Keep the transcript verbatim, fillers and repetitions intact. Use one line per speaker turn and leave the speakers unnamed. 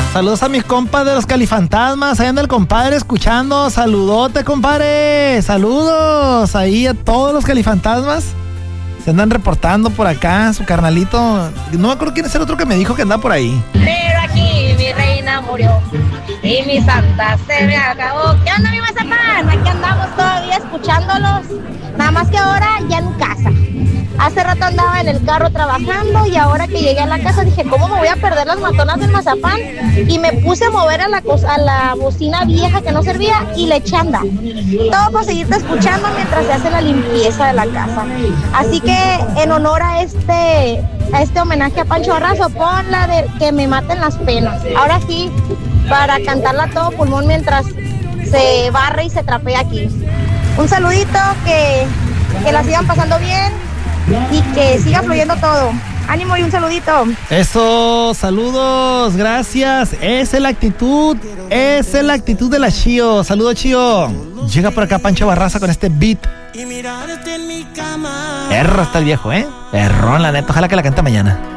Saludos a mis compas de los Califantasmas. Ahí anda el compadre escuchando. Saludote, compadre. Saludos ahí a todos los Califantasmas. Se andan reportando por acá, su carnalito. No me acuerdo quién es el otro que me dijo que anda por ahí.
Pero aquí mi reina murió y mi santa se me acabó. ¿Qué onda, mi mazapán? Aquí andamos todavía escuchándolos. Nada más que ahora ya en casa. Hace rato andaba en el carro trabajando y ahora que llegué a la casa dije, ¿cómo me voy a perder las matonas del mazapán? Y me puse a mover a la, cosa, a la bocina vieja que no servía y le eché anda. Todo por seguirte escuchando mientras se hace la limpieza de la casa. Así que en honor a este, a este homenaje a Pancho Barraza, pon la de Que me maten las penas. Ahora sí, para cantarla a todo pulmón mientras se barre y se trapea aquí. Un saludito, que, que la sigan pasando bien y que siga fluyendo todo. Ánimo y un saludito.
Eso, saludos, gracias. Esa es la actitud, esa es la actitud de la Chío. Saludos, Chío. Llega por acá Pancho Barraza con este beat. Perro está el viejo, ¿eh? Perrón, la neta. Ojalá que la cante mañana.